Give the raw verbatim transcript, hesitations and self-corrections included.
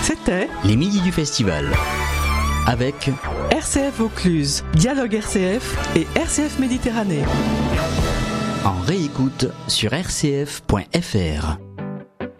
C'était les midis du festival avec R C F Vaucluse, Dialogue R C F et R C F Méditerranée. en réécoute sur r c f point f r.